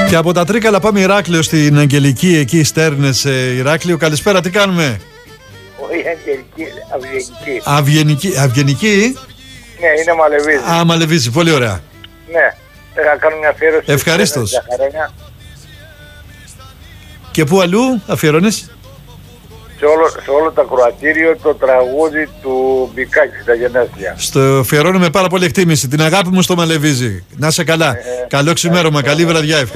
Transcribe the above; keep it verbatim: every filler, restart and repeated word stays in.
Και από τα Τρίκαλα πάμε Ηράκλειο, στην Αγγελική, εκεί Στέρνες, Ηράκλειο. Καλησπέρα, τι κάνουμε? Όχι Αγγελική, Αυγενική. Αυγενική, Αυγενική. Ναι, είναι Μαλεβίζη. Α, Μαλεβίζη, πολύ ωραία. Ναι, θέλω να κάνω μια αφιέρωση. Ευχαρίστως. Και πού αλλού αφιερώνεις? Σε όλο, σε όλο το ακροατήριο το τραγούδι του Μπικάκη στα γενέθλια. Στο αφιερώνω με πάρα πολύ εκτίμηση. Την αγάπη μου στο Μαλεβίζη. Να είσαι καλά. Ε, Καλό ξημέρωμα, καλή βραδιά.